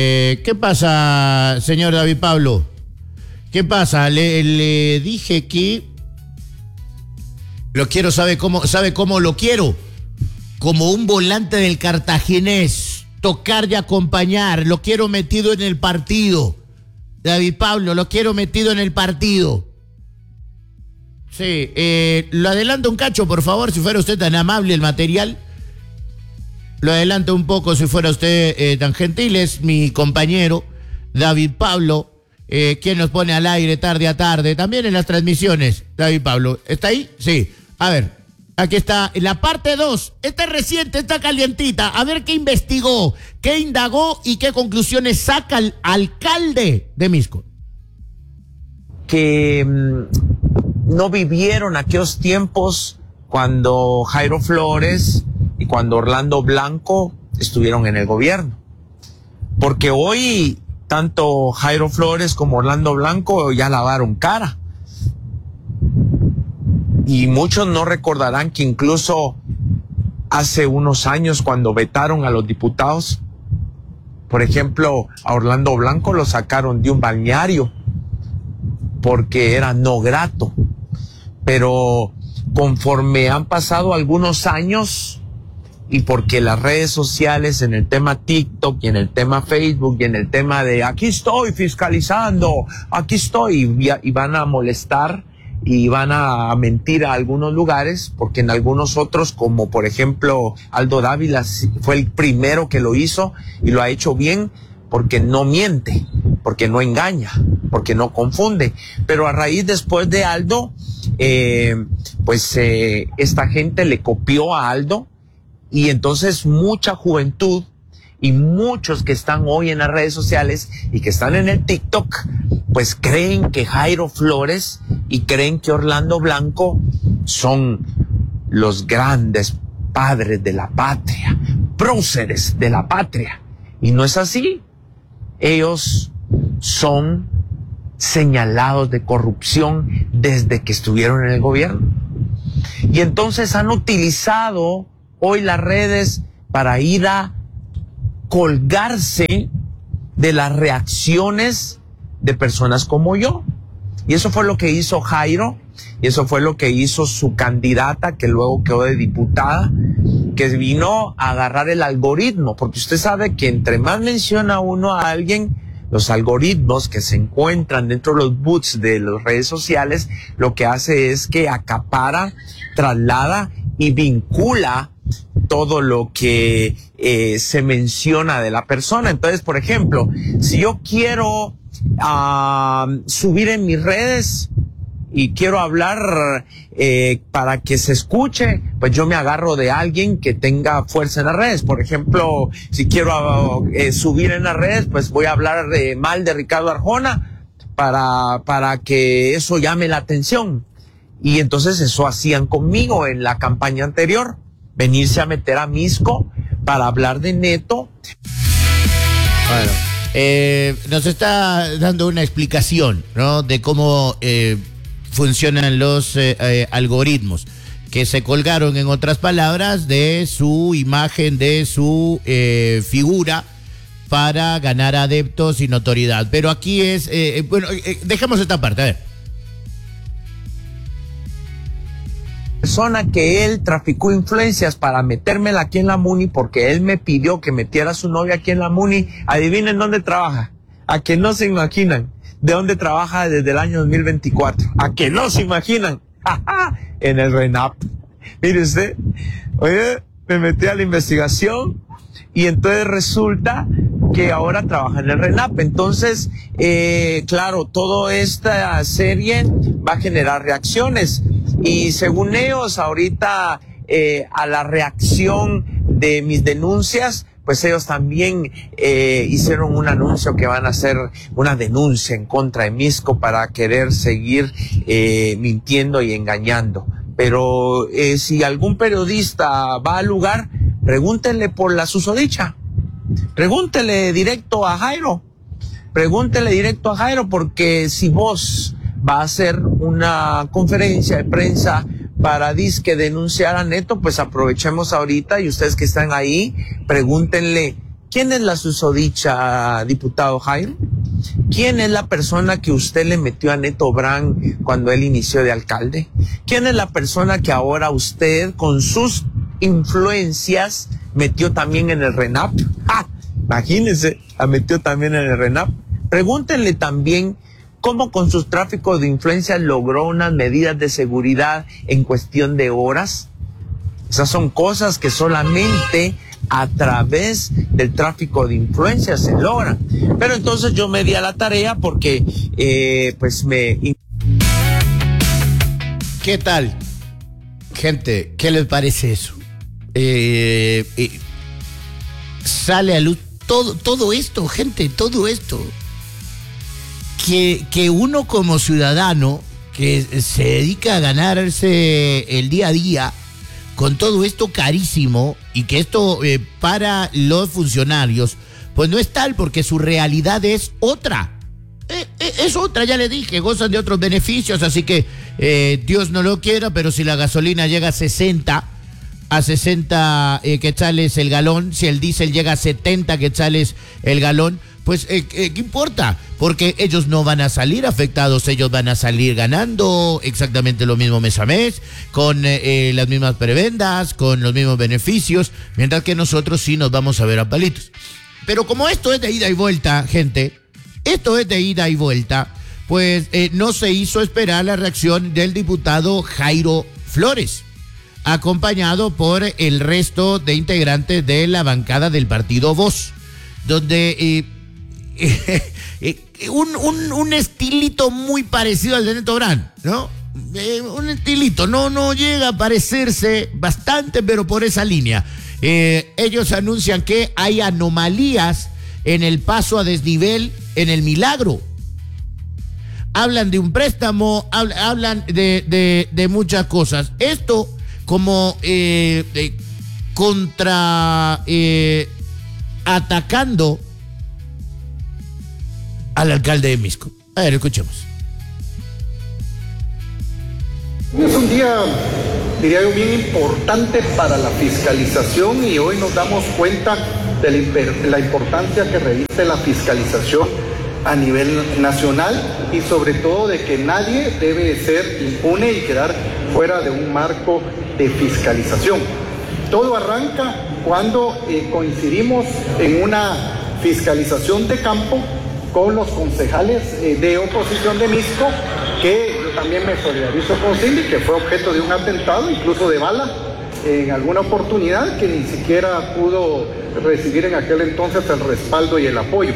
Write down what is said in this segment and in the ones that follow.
¿Qué pasa, señor David Pablo? ¿Qué pasa? Le dije que lo quiero, sabe cómo lo quiero? Como un volante del Cartaginés, tocar y acompañar, lo quiero metido en el partido. David Pablo, lo quiero metido en el partido. Sí, lo adelanto un cacho, por favor, si fuera usted tan amable, el material. Lo adelanto un poco, si fuera usted tan gentil. Es mi compañero, David Pablo, quien nos pone al aire tarde a tarde, también en las transmisiones. David Pablo, ¿está ahí? Sí. A ver, aquí está la parte 2. Esta es reciente, está calientita. A ver qué investigó, qué indagó y qué conclusiones saca el alcalde de Misco. Que no vivieron aquellos tiempos cuando Jairo Flores y cuando Orlando Blanco estuvieron en el gobierno. Porque hoy tanto Jairo Flores como Orlando Blanco ya lavaron cara. Y muchos no recordarán que incluso hace unos años, cuando vetaron a los diputados, por ejemplo, a Orlando Blanco lo sacaron de un balneario porque era no grato. Pero conforme han pasado algunos años, y porque las redes sociales en el tema TikTok y en el tema Facebook y en el tema de aquí estoy fiscalizando, aquí estoy, y van a molestar y van a mentir a algunos lugares, porque en algunos otros, como por ejemplo Aldo Dávila, fue el primero que lo hizo y lo ha hecho bien, porque no miente, porque no engaña, porque no confunde. Pero a raíz después de Aldo, esta gente le copió a Aldo, y entonces mucha juventud y muchos que están hoy en las redes sociales y que están en el TikTok, pues creen que Jairo Flores y creen que Orlando Blanco son los grandes padres de la patria, próceres de la patria. Y no es así. Ellos son señalados de corrupción desde que estuvieron en el gobierno. Y entonces han utilizado hoy las redes para ir a colgarse de las reacciones de personas como yo. Y eso fue lo que hizo Jairo, y eso fue lo que hizo su candidata, que luego quedó de diputada, que vino a agarrar el algoritmo, porque usted sabe que entre más menciona uno a alguien, los algoritmos que se encuentran dentro de los bots de las redes sociales, lo que hace es que acapara, traslada y vincula todo lo que se menciona de la persona. Entonces, por ejemplo, si yo quiero subir en mis redes y quiero hablar para que se escuche, pues yo me agarro de alguien que tenga fuerza en las redes. Por ejemplo, si quiero subir en las redes, pues voy a hablar mal de Ricardo Arjona para que eso llame la atención. Y entonces eso hacían conmigo en la campaña anterior, venirse a meter a Misco para hablar de Neto. Bueno, nos está dando una explicación, ¿no?, de cómo funcionan los algoritmos, que se colgaron, en otras palabras, de su imagen, de su figura, para ganar adeptos y notoriedad. Pero aquí es, dejemos esta parte, a ver. Persona que él traficó influencias para metérmela aquí en la MUNI, porque él me pidió que metiera a su novia aquí en la MUNI. Adivinen dónde trabaja, a que no se imaginan de dónde trabaja desde el año 2024, a que no se imaginan, en el RENAP. Mire usted, oye, me metí a la investigación y entonces resulta que ahora trabaja en el RENAP. Entonces, claro, toda esta serie va a generar reacciones. Y según ellos, ahorita a la reacción de mis denuncias, pues ellos también hicieron un anuncio que van a hacer una denuncia en contra de Misco para querer seguir mintiendo y engañando. Pero si algún periodista va al lugar, pregúntenle por la susodicha. Pregúntele directo a Jairo. Pregúntele directo a Jairo, porque si vos va a hacer una conferencia de prensa para disque denunciar a Neto, pues aprovechemos ahorita, y ustedes que están ahí, pregúntenle ¿Quién es la susodicha, diputado Jairo? ¿Quién es la persona que usted le metió a Neto Brand cuando él inició de alcalde? ¿Quién es la persona que ahora usted, con sus influencias, metió también en el RENAP? ¡Ah! Imagínense, la metió también en el RENAP. Pregúntenle también cómo con sus tráficos de influencias logró unas medidas de seguridad en cuestión de horas. Esas son cosas que solamente a través del tráfico de influencias se logran. Pero entonces yo me di a la tarea porque ¿Qué tal? Gente, ¿qué les parece eso? Sale a luz todo esto, gente, todo esto. Que uno como ciudadano que se dedica a ganarse el día a día con todo esto carísimo y que esto para los funcionarios, pues no es tal porque su realidad es otra. Es otra, ya le dije, gozan de otros beneficios, así que Dios no lo quiera, pero si la gasolina llega a 60 quetzales el galón, si el diésel llega a 70 quetzales el galón, pues ¿qué importa? Porque ellos no van a salir afectados, ellos van a salir ganando exactamente lo mismo mes a mes, con las mismas prebendas, con los mismos beneficios, mientras que nosotros sí nos vamos a ver a palitos. Pero como esto es de ida y vuelta, gente, esto es de ida y vuelta, pues no se hizo esperar la reacción del diputado Jairo Flores, acompañado por el resto de integrantes de la bancada del partido Voz, donde un estilito muy parecido al de Neto Brand, ¿no? Un estilito, no llega a parecerse bastante, pero por esa línea. Ellos anuncian que hay anomalías en el paso a desnivel en el Milagro. Hablan de un préstamo, hablan de muchas cosas. Esto como atacando al alcalde de Misco. A ver, escuchemos. Es un día, diría yo, bien importante para la fiscalización y hoy nos damos cuenta de la importancia que reviste la fiscalización a nivel nacional y sobre todo de que nadie debe ser impune y quedar fuera de un marco de fiscalización. Todo arranca cuando coincidimos en una fiscalización de campo con los concejales de oposición de Misco, que yo también me solidarizo con Cindy, que fue objeto de un atentado, incluso de bala, en alguna oportunidad que ni siquiera pudo recibir en aquel entonces el respaldo y el apoyo.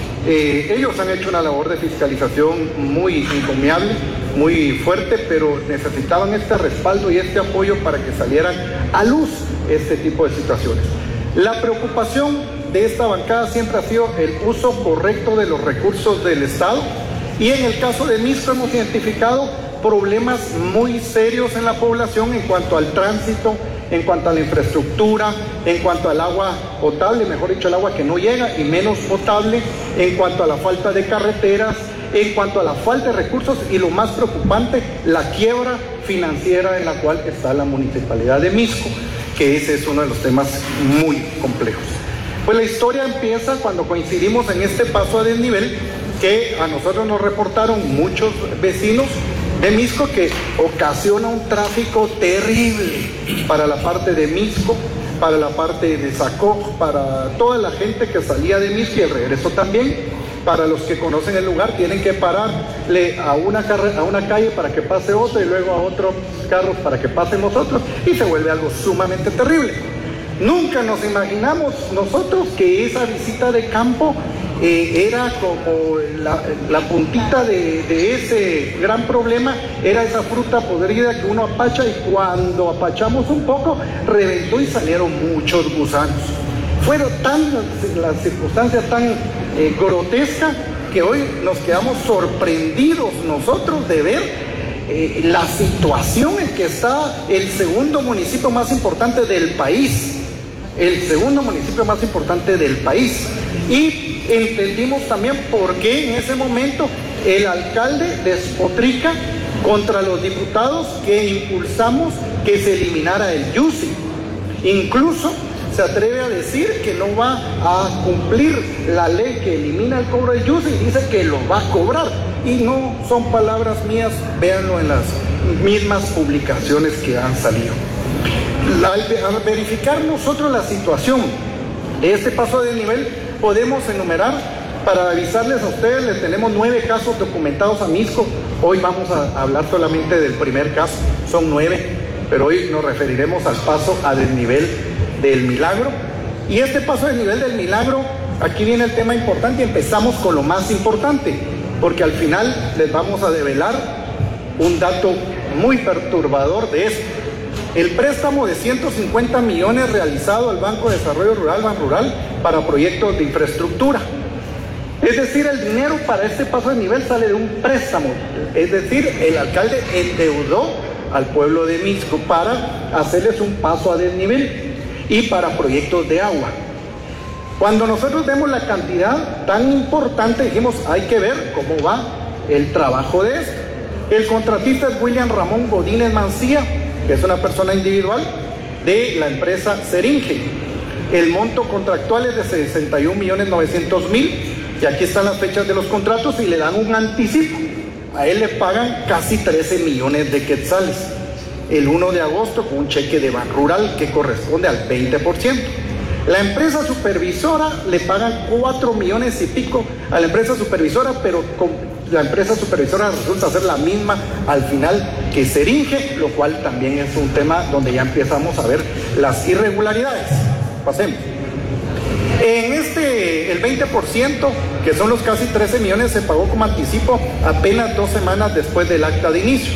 Ellos han hecho una labor de fiscalización muy encomiable, muy fuerte, pero necesitaban este respaldo y este apoyo para que salieran a luz este tipo de situaciones. La preocupación de esta bancada siempre ha sido el uso correcto de los recursos del Estado y en el caso de Misco hemos identificado problemas muy serios en la población en cuanto al tránsito, en cuanto a la infraestructura, en cuanto al agua potable, mejor dicho, el agua que no llega y menos potable, en cuanto a la falta de carreteras, en cuanto a la falta de recursos y lo más preocupante, la quiebra financiera en la cual está la municipalidad de Misco, que ese es uno de los temas muy complejos. Pues la historia empieza cuando coincidimos en este paso a desnivel que a nosotros nos reportaron muchos vecinos de Misco que ocasiona un tráfico terrible para la parte de Misco, para la parte de Sacó, para toda la gente que salía de Misco y el regreso también. Para los que conocen el lugar tienen que pararle a una calle para que pase otra y luego a otros carros para que pasen otros y se vuelve algo sumamente terrible. Nunca nos imaginamos nosotros que esa visita de campo era como la puntita de ese gran problema, era esa fruta podrida que uno apacha y cuando apachamos un poco reventó y salieron muchos gusanos. Fueron las circunstancias tan grotescas que hoy nos quedamos sorprendidos nosotros de ver la situación en que está el segundo municipio más importante del país. El segundo municipio más importante del país. Y entendimos también por qué en ese momento el alcalde despotrica contra los diputados que impulsamos que se eliminara el YUSI. Incluso se atreve a decir que no va a cumplir la ley que elimina el cobro del IUS y dice que lo va a cobrar. Y no son palabras mías, véanlo en las mismas publicaciones que han salido. Al verificar nosotros la situación de este paso de nivel, podemos enumerar. Para avisarles a ustedes, les tenemos 9 casos documentados a Misco. Hoy vamos a hablar solamente del primer caso, son 9, pero hoy nos referiremos al paso a desnivel del Milagro. Y este paso a desnivel del Milagro, aquí viene el tema importante y empezamos con lo más importante, porque al final les vamos a develar un dato muy perturbador de esto. El préstamo de 150 millones realizado al Banco de Desarrollo Rural, Banrural, para proyectos de infraestructura. Es decir, el dinero para este paso de nivel sale de un préstamo. Es decir, el alcalde endeudó al pueblo de Misco para hacerles un paso a desnivel y para proyectos de agua. Cuando nosotros vemos la cantidad tan importante, dijimos, hay que ver cómo va el trabajo de esto. El contratista es William Ramón Godínez Mancía, que es una persona individual de la empresa Seringe. El monto contractual es de 61.900.000. Y aquí están las fechas de los contratos y le dan un anticipo. A él le pagan casi 13 millones de quetzales. El 1 de agosto con un cheque de Banrural que corresponde al 20%. La empresa supervisora le pagan 4 millones y pico a la empresa supervisora, pero la empresa supervisora resulta ser la misma al final que Seringe, lo cual también es un tema donde ya empezamos a ver las irregularidades. Pasemos. En el 20%, que son los casi 13 millones, se pagó como anticipo apenas 2 semanas después del acta de inicio.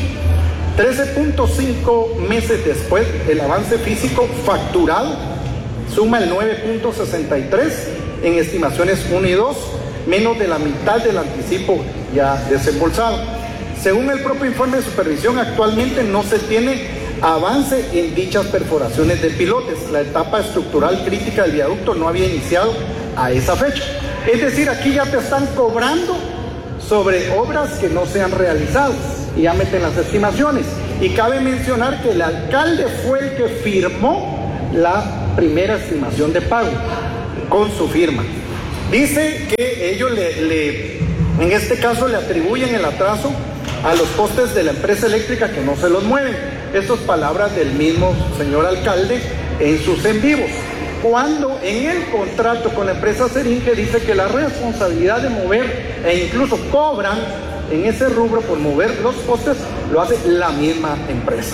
13.5 meses después, el avance físico facturado suma el 9.63 en estimaciones 1 y 2, menos de la mitad del anticipo ya desembolsado. Según el propio informe de supervisión, actualmente no se tiene avance en dichas perforaciones de pilotes. La etapa estructural crítica del viaducto no había iniciado a esa fecha. Es decir, aquí ya te están cobrando sobre obras que no se han realizado y ya meten las estimaciones. Y cabe mencionar que el alcalde fue el que firmó la primera estimación de pago con su firma. Dice que ellos en este caso le atribuyen el atraso a los postes de la empresa eléctrica que no se los mueven. Estas palabras del mismo señor alcalde en sus en vivos. Cuando en el contrato con la empresa Seringe dice que la responsabilidad de mover e incluso cobran en ese rubro por mover los postes, lo hace la misma empresa.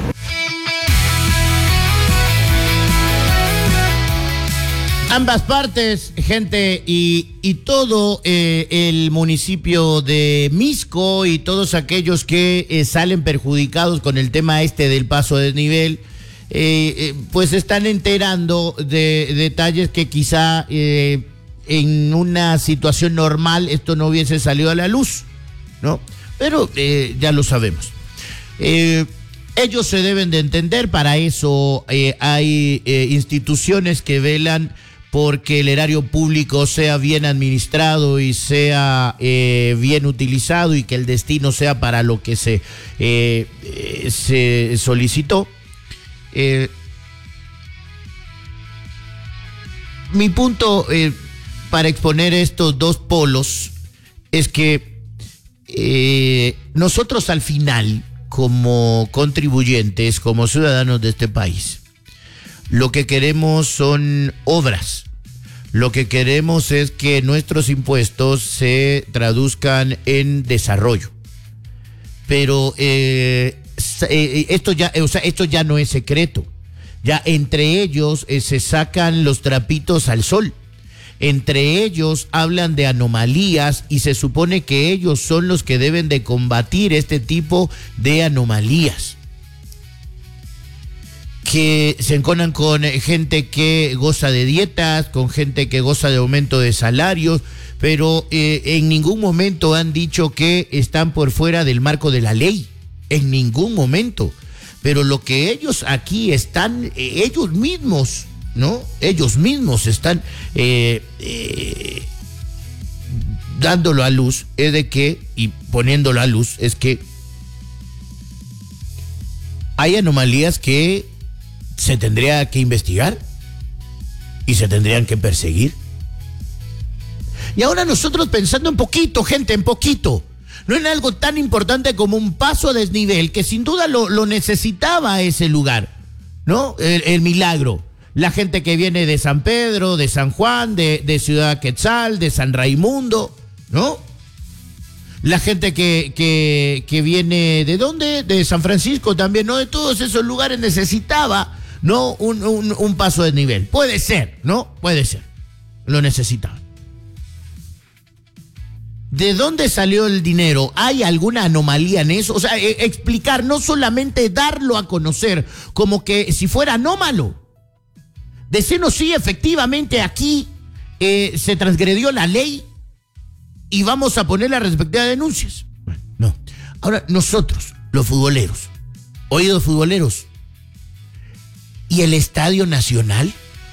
Ambas partes, gente, y todo el municipio de Misco y todos aquellos que salen perjudicados con el tema del paso de nivel, pues están enterando de detalles que quizá en una situación normal esto no hubiese salido a la luz, ¿no? Pero ya lo sabemos. Ellos se deben de entender, para eso hay instituciones que velan porque el erario público sea bien administrado y sea bien utilizado y que el destino sea para lo que se solicitó. Mi punto para exponer estos dos polos es que nosotros al final, como contribuyentes, como ciudadanos de este país, lo que queremos son obras. Lo que queremos es que nuestros impuestos se traduzcan en desarrollo. Pero esto ya no es secreto. Ya entre ellos se sacan los trapitos al sol. Entre ellos hablan de anomalías y se supone que ellos son los que deben de combatir este tipo de anomalías. Que se enconan con gente que goza de dietas, con gente que goza de aumento de salarios, pero en ningún momento han dicho que están por fuera del marco de la ley, en ningún momento. Pero lo que ellos aquí están, ellos mismos, ¿no? Ellos mismos están dándolo a luz, es de que, y poniéndolo a luz, es que hay anomalías que se tendría que investigar. y se tendrían que perseguir. Y ahora nosotros pensando en poquito, gente, en poquito, no en algo tan importante como un paso a desnivel, que sin duda lo necesitaba ese lugar, ¿no? El Milagro. La gente que viene de San Pedro, de San Juan, de Ciudad Quetzal, de San Raimundo, ¿no? La gente que viene, ¿de dónde? De San Francisco también, ¿no? De todos esos lugares necesitaba, ¿no? Un paso de nivel. Puede ser, ¿no? Puede ser. Lo necesitaba. ¿De dónde salió el dinero? ¿Hay alguna anomalía en eso? O sea, explicar, no solamente darlo a conocer como que si fuera anómalo. Decirnos, sí, efectivamente aquí se transgredió la ley y vamos a poner las respectivas denuncias. Bueno, no. Ahora, nosotros, los futboleros, oídos futboleros, ¿y el Estadio Nacional?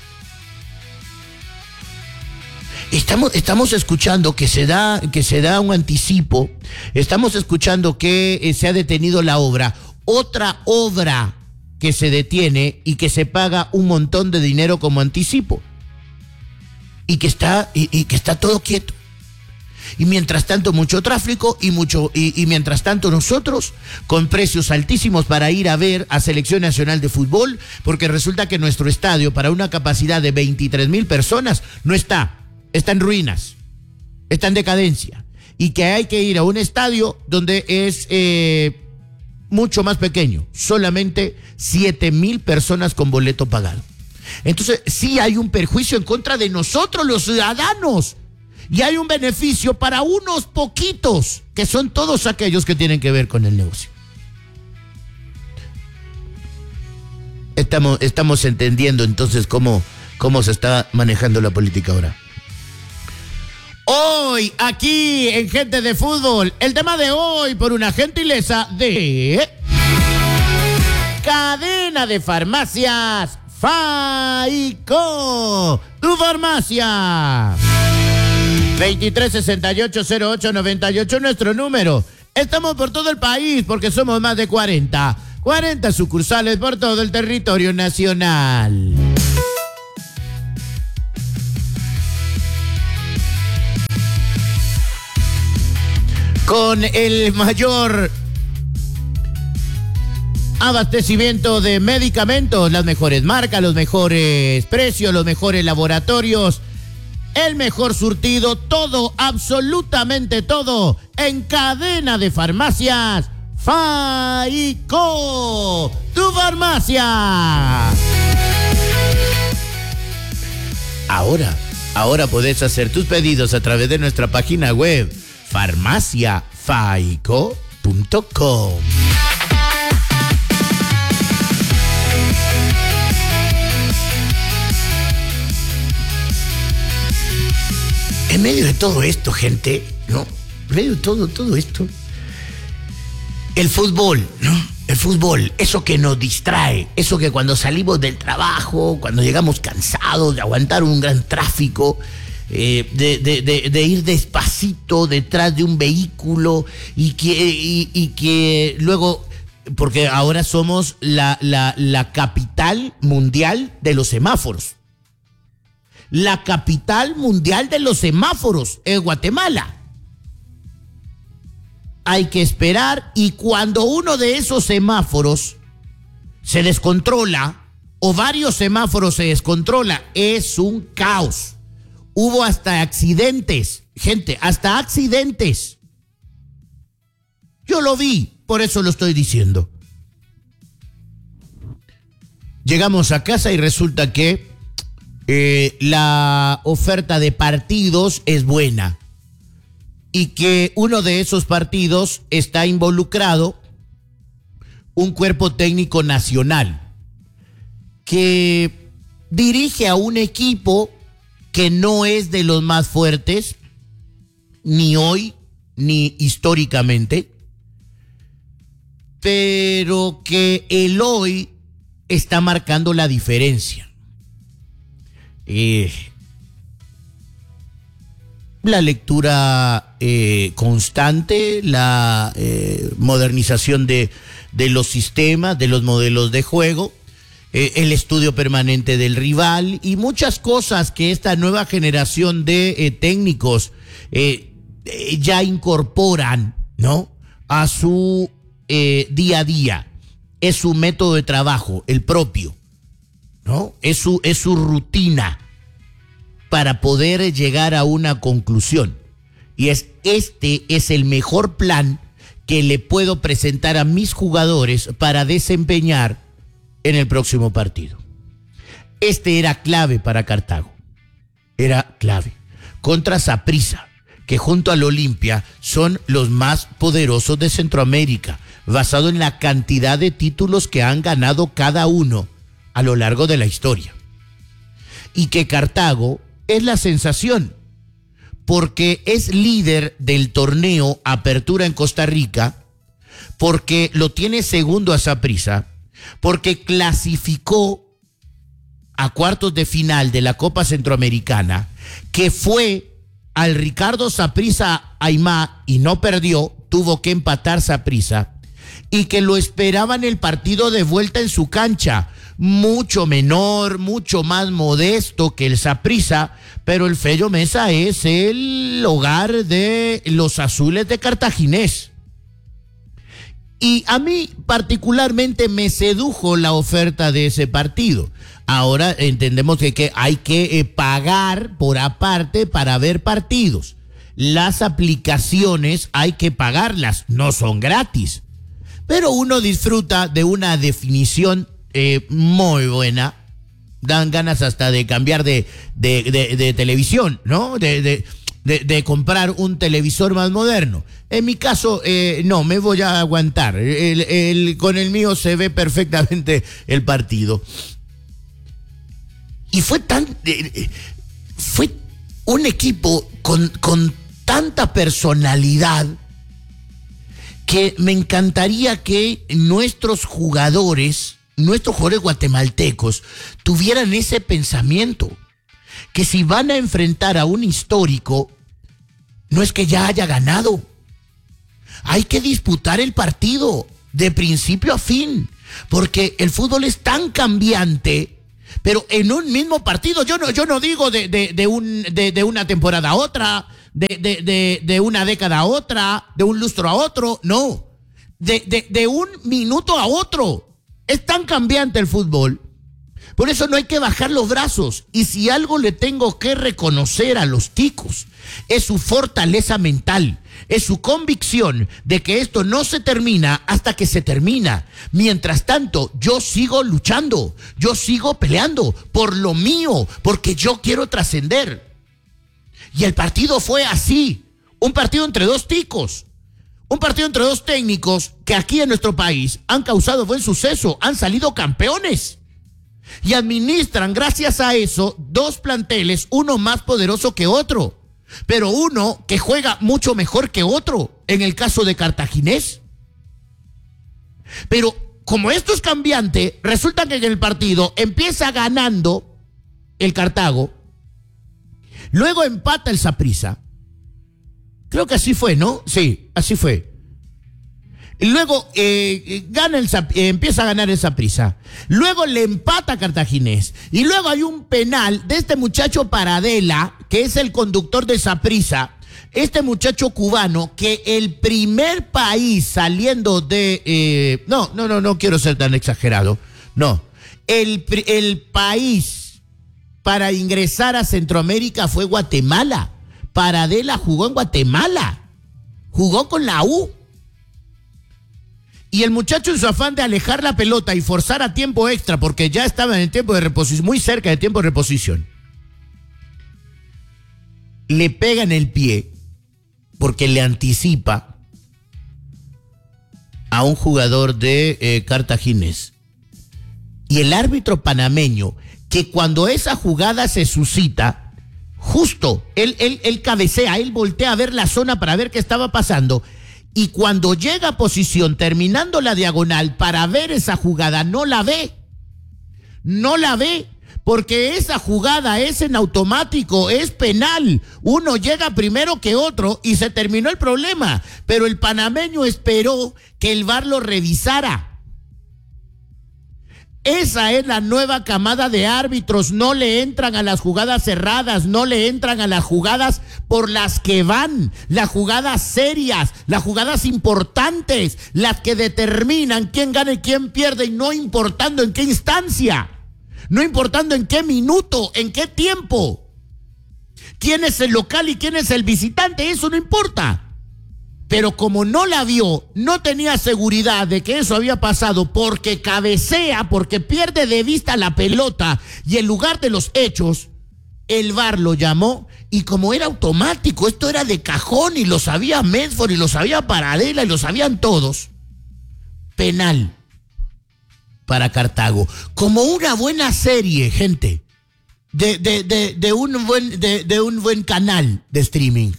Estamos escuchando que se da un anticipo, estamos escuchando que se ha detenido la obra, otra obra que se detiene y que se paga un montón de dinero como anticipo y que está todo quieto. Y mientras tanto mucho tráfico y mientras tanto nosotros con precios altísimos para ir a ver a Selección Nacional de Fútbol, porque resulta que nuestro estadio para una capacidad de 23,000 personas no está en ruinas, está en decadencia, y que hay que ir a un estadio donde es mucho más pequeño, solamente 7,000 personas con boleto pagado. Entonces sí hay un perjuicio en contra de nosotros los ciudadanos, y hay un beneficio para unos poquitos, que son todos aquellos que tienen que ver con el negocio. Estamos entendiendo entonces cómo se está manejando la política ahora. Hoy, aquí en Gente de Fútbol, el tema de hoy por una gentileza de Cadena de Farmacias Faico, tu farmacia. 23680898, nuestro número. Estamos por todo el país porque somos más de 40 sucursales por todo el territorio nacional. Con el mayor abastecimiento de medicamentos, las mejores marcas, los mejores precios, los mejores laboratorios, el mejor surtido, todo, absolutamente todo, en Cadena de Farmacias Faico, tu farmacia. Ahora podés hacer tus pedidos a través de nuestra página web farmaciafaico.com. En medio de todo esto, gente, ¿no? En medio de todo esto, el fútbol, ¿no? El fútbol, eso que nos distrae, eso que cuando salimos del trabajo, cuando llegamos cansados de aguantar un gran tráfico, de ir despacito detrás de un vehículo y que luego, porque ahora somos la capital mundial de los semáforos. La capital mundial de los semáforos es Guatemala. Hay que esperar, y cuando uno de esos semáforos se descontrola o varios semáforos se descontrola, es un caos. Hubo hasta accidentes, gente, hasta accidentes. Yo lo vi, por eso lo estoy diciendo. Llegamos a casa y resulta que la oferta de partidos es buena y que uno de esos partidos está involucrado un cuerpo técnico nacional que dirige a un equipo que no es de los más fuertes, ni hoy, ni históricamente, pero que el hoy está marcando la diferencia. La lectura constante, la modernización de los sistemas, de los modelos de juego, el estudio permanente del rival y muchas cosas que esta nueva generación de técnicos ya incorporan, ¿no?, a su día a día. Es su método de trabajo, el propio, ¿no? Es su rutina para poder llegar a una conclusión. Y este es el mejor plan que le puedo presentar a mis jugadores para desempeñar en el próximo partido. Este era clave para Cartago. Era clave. Contra Saprissa, que junto al Olimpia son los más poderosos de Centroamérica, basado en la cantidad de títulos que han ganado cada uno a lo largo de la historia. Y que Cartago es la sensación, porque es líder del torneo Apertura en Costa Rica, porque lo tiene segundo a Saprissa, porque clasificó a cuartos de final de la Copa Centroamericana, que fue al Ricardo Saprissa Aimá y no perdió, tuvo que empatar Saprissa, y que lo esperaban el partido de vuelta en su cancha, mucho menor, mucho más modesto que el Saprissa, pero el Fello Mesa es el hogar de los azules de Cartaginés. Y a mí particularmente me sedujo la oferta de ese partido. Ahora entendemos que hay que pagar por aparte para ver partidos. Las aplicaciones hay que pagarlas, no son gratis. Pero uno disfruta de una definición muy buena. Dan ganas hasta de cambiar de televisión, ¿no? De comprar un televisor más moderno. En mi caso, no, me voy a aguantar. Con el mío se ve perfectamente el partido. Y fue un equipo con tanta personalidad que me encantaría que nuestros jugadores guatemaltecos tuvieran ese pensamiento, que si van a enfrentar a un histórico, no es que ya haya ganado, hay que disputar el partido de principio a fin, porque el fútbol es tan cambiante. Pero en un mismo partido, yo no digo de una temporada a otra, de una década a otra, de un lustro a otro, no, de un minuto a otro. Es tan cambiante el fútbol. Por eso no hay que bajar los brazos. Y si algo le tengo que reconocer a los ticos, es su fortaleza mental, es su convicción de que esto no se termina hasta que se termina. Mientras tanto, yo sigo luchando, yo sigo peleando por lo mío, porque yo quiero trascender. Y el partido fue así, un partido entre dos ticos. Un partido entre dos técnicos que aquí en nuestro país han causado buen suceso, han salido campeones. Y administran, gracias a eso, dos planteles, uno más poderoso que otro. Pero uno que juega mucho mejor que otro, en el caso de Cartaginés. Pero como esto es cambiante, resulta que en el partido empieza ganando el Cartago, luego empata el Saprissa. Creo que así fue, ¿no? Sí, así fue. Y luego empieza a ganar el Saprissa. Luego le empata a Cartaginés. Y luego hay un penal de este muchacho Paradela, que es el conductor de Saprissa. Este muchacho cubano, que el primer país saliendo de... No quiero ser tan exagerado. No. El país para ingresar a Centroamérica fue Guatemala. Paradela jugó en Guatemala, jugó con la U. Y el muchacho, en su afán de alejar la pelota y forzar a tiempo extra, porque ya estaba en el tiempo de reposición, muy cerca del tiempo de reposición, le pega en el pie porque le anticipa a un jugador de Cartaginés. Y el árbitro panameño, que cuando esa jugada se suscita, justo, él cabecea, él voltea a ver la zona para ver qué estaba pasando, y cuando llega a posición, terminando la diagonal para ver esa jugada, no la ve, porque esa jugada es en automático, es penal, uno llega primero que otro y se terminó el problema, pero el panameño esperó que el VAR lo revisara. Esa es la nueva camada de árbitros. No le entran a las jugadas cerradas, no le entran a las jugadas por las que van, las jugadas serias, las jugadas importantes, las que determinan quién gana y quién pierde, y no importando en qué instancia, no importando en qué minuto, en qué tiempo, quién es el local y quién es el visitante, eso no importa. Pero como no la vio, no tenía seguridad de que eso había pasado, porque cabecea, porque pierde de vista la pelota y el lugar de los hechos, el VAR lo llamó, y como era automático, esto era de cajón y lo sabía Medford y lo sabía Paradela y lo sabían todos, penal para Cartago. Como una buena serie, gente, de un buen canal de streaming.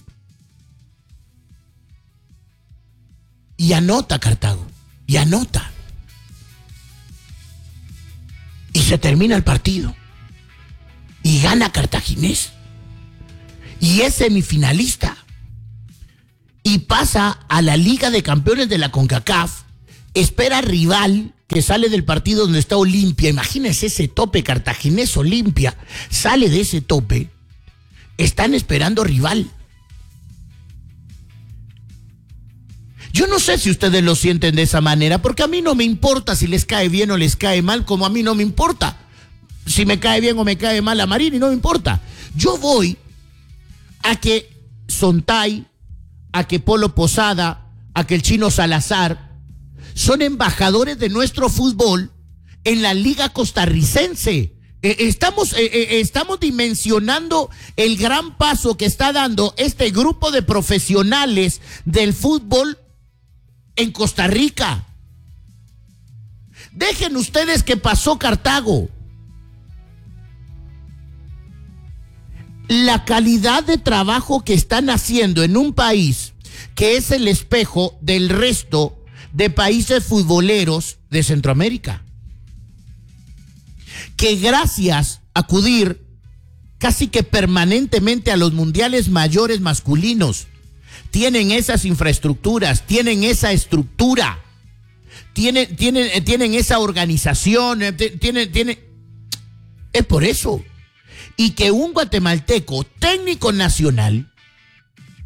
Y anota Cartago, y anota. Y se termina el partido. Y gana Cartaginés. Y es semifinalista. Y pasa a la Liga de Campeones de la CONCACAF. Espera rival que sale del partido donde está Olimpia. Imagínense ese tope, Cartaginés Olimpia. Sale de ese tope. Están esperando rival. Yo no sé si ustedes lo sienten de esa manera, porque a mí no me importa si les cae bien o les cae mal, como a mí no me importa si me cae bien o me cae mal a Marini, no me importa. Yo voy a que Sontay, a que Polo Posada, a que el Chino Salazar son embajadores de nuestro fútbol en la Liga Costarricense. Estamos dimensionando el gran paso que está dando este grupo de profesionales del fútbol en Costa Rica. Dejen ustedes que pasó Cartago. La calidad de trabajo que están haciendo en un país que es el espejo del resto de países futboleros de Centroamérica, que gracias a acudir casi que permanentemente a los mundiales mayores masculinos, tienen esas infraestructuras, tienen esa estructura, tienen esa organización, es por eso. Y que un guatemalteco técnico nacional